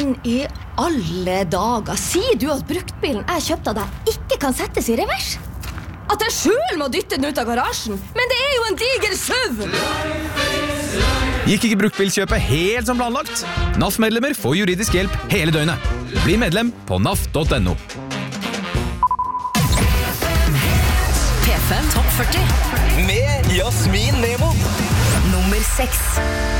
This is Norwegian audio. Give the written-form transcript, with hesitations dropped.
Men i alle dager, sier du at bruktbilen jeg kjøpte av deg ikke kan settes i revers? At jeg selv må dytte den ut av garasjen? Men det er jo en diger SUV! Gikk ikke bruktbilkjøpet helt som planlagt? NAF-medlemmer får juridisk hjelp hele døgnet. Bli medlem på naf.no. P5 Topp 40 med Jasmin Nemo. Nummer 6.